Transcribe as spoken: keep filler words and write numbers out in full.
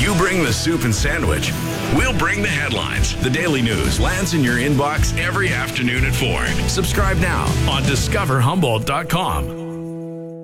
You bring the soup and sandwich. We'll bring the headlines. The Daily News lands in your inbox every afternoon at four. Subscribe now on discover humboldt dot com.